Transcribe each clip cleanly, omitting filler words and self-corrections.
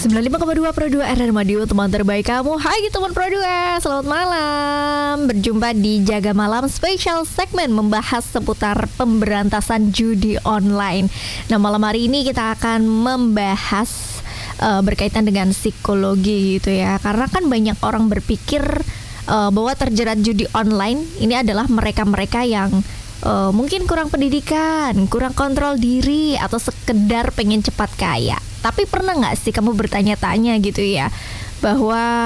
95,2 Pro 2 RR Radio, teman terbaik kamu. Hai teman Pro 2, selamat malam. Berjumpa di Jaga Malam Special segmen membahas seputar pemberantasan judi online. Nah, malam hari ini kita akan membahas berkaitan dengan psikologi gitu ya. Karena kan banyak orang berpikir bahwa terjerat judi online ini adalah mereka-mereka yang mungkin kurang pendidikan, kurang kontrol diri, atau sekedar pengen cepat kaya. Tapi pernah nggak sih kamu bertanya-tanya gitu ya, bahwa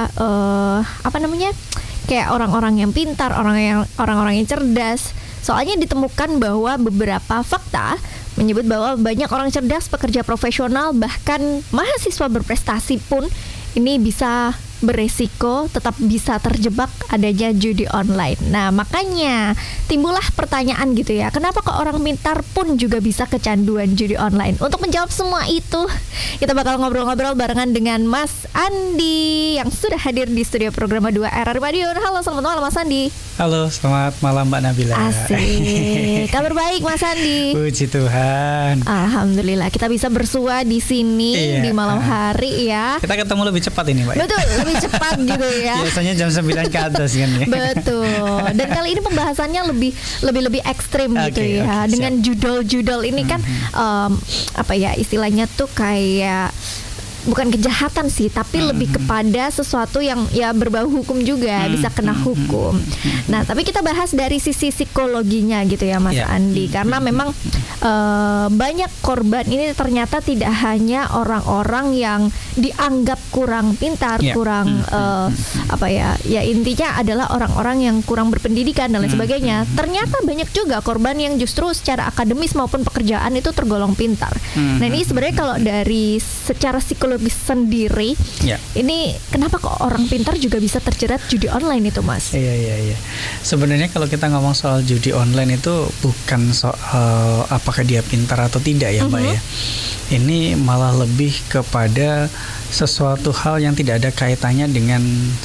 kayak orang-orang yang pintar, orang-orang yang cerdas. Soalnya ditemukan bahwa beberapa fakta menyebut bahwa banyak orang cerdas, pekerja profesional, bahkan mahasiswa berprestasi pun ini bisa beresiko tetap bisa terjebak adanya judi online. Nah, makanya timbullah pertanyaan gitu ya, kenapa kok orang pintar pun juga bisa kecanduan judi online? Untuk menjawab semua itu, kita bakal ngobrol-ngobrol barengan dengan Mas Andi yang sudah hadir di studio program 2 RR Radio. Halo, selamat malam Mas Andi. Halo, selamat malam Mbak Nabila. Asik. Kabar baik Mas Andi? Puji Tuhan. Alhamdulillah, kita bisa bersua di sini di malam hari ya. Kita ketemu lebih cepat ini, Mbak. Betul, lebih cepat gitu ya. Biasanya jam 9 ke atas kan ya. Betul. Dan kali ini pembahasannya lebih ekstrim gitu ya. Dengan judul-judul ini kan istilahnya tuh kayak bukan kejahatan sih, tapi lebih kepada sesuatu yang ya berbau hukum juga, bisa kena hukum. Nah, tapi kita bahas dari sisi psikologinya gitu ya Mas Andi, karena memang banyak korban ini ternyata tidak hanya orang-orang yang dianggap kurang pintar, kurang intinya adalah orang-orang yang kurang berpendidikan dan lain sebagainya. Ternyata banyak juga korban yang justru secara akademis maupun pekerjaan itu tergolong pintar. Nah, ini sebenarnya kalau dari secara psikologis sendiri, ini kenapa kok orang pintar juga bisa terjerat judi online itu, Mas? Iya. Sebenarnya kalau kita ngomong soal judi online itu bukan soal apakah dia pintar atau tidak ya, Mbak ya. Ini malah lebih kepada sesuatu hal yang tidak ada kaitannya dengan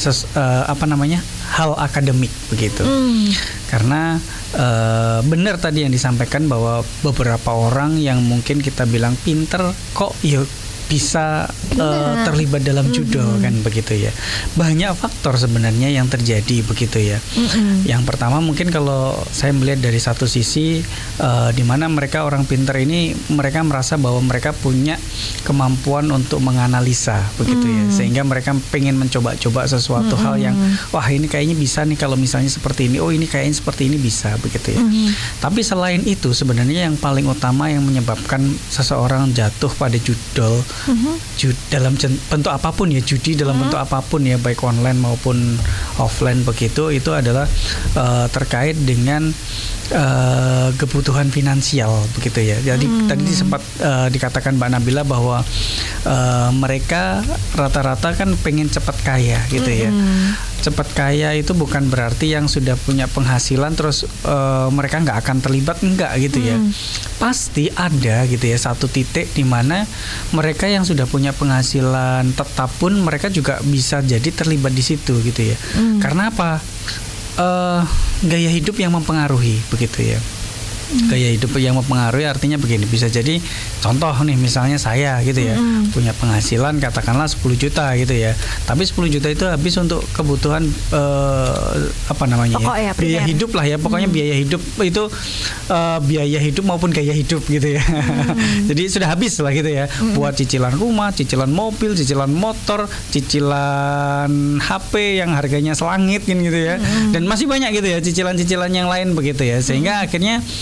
hal akademik begitu. Karena benar tadi yang disampaikan bahwa beberapa orang yang mungkin kita bilang pintar kok bisa terlibat dalam judul kan begitu ya. Banyak faktor sebenarnya yang terjadi begitu ya. Yang pertama mungkin kalau saya melihat dari satu sisi di mana mereka orang pintar ini mereka merasa bahwa mereka punya kemampuan untuk menganalisa begitu ya. Sehingga mereka pengen mencoba-coba sesuatu hal yang wah ini kayaknya bisa nih kalau misalnya seperti ini. Oh ini kayaknya seperti ini bisa begitu ya. Tapi selain itu sebenarnya yang paling utama yang menyebabkan seseorang jatuh pada judul dalam bentuk apapun ya, judi dalam bentuk apapun ya, baik online maupun offline begitu, itu adalah terkait dengan kebutuhan finansial begitu ya. Jadi tadi sempat dikatakan Mbak Nabila bahwa mereka rata-rata kan pengen cepat kaya gitu ya. Cepat kaya itu bukan berarti yang sudah punya penghasilan terus mereka nggak akan terlibat, enggak gitu ya. Pasti ada gitu ya satu titik di mana mereka yang sudah punya penghasilan tetap pun mereka juga bisa jadi terlibat di situ gitu ya. Karena apa? Gaya hidup yang mempengaruhi begitu ya. Gaya hidup yang mempengaruhi artinya begini, bisa jadi contoh nih misalnya saya gitu ya, punya penghasilan katakanlah 10 juta gitu ya, tapi 10 juta itu habis untuk kebutuhan biaya hidup lah ya, pokoknya biaya hidup itu biaya hidup maupun gaya hidup gitu ya. Jadi sudah habis lah gitu ya, buat cicilan rumah, cicilan mobil, cicilan motor, cicilan HP yang harganya selangit gitu ya, dan masih banyak gitu ya cicilan-cicilan yang lain begitu ya, sehingga akhirnya